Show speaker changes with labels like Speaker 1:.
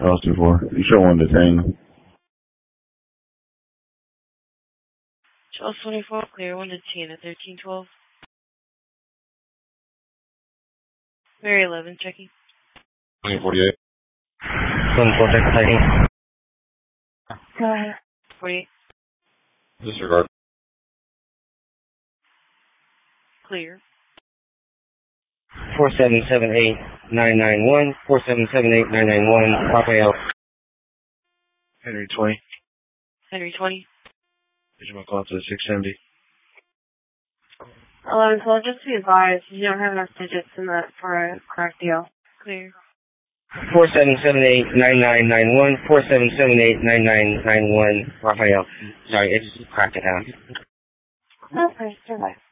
Speaker 1: Charles 2-4. You sure want to detain him?
Speaker 2: Charles 24, clear 1 to 10 at 1312. Mary 11, checking.
Speaker 3: 2048.
Speaker 4: 24, checking.
Speaker 2: Go ahead. 48.
Speaker 3: Disregard.
Speaker 2: Clear.
Speaker 4: 4778991, 4778991, Raphael.
Speaker 5: Henry 20.
Speaker 2: Henry 20.
Speaker 5: Benjamin call to the 670.
Speaker 2: 1112, just to be advised, you don't have enough digits in that for a crack deal. Clear.
Speaker 4: 4778991, 4778991, Raphael. Sorry, I just cracked it out.
Speaker 2: Okay, survive.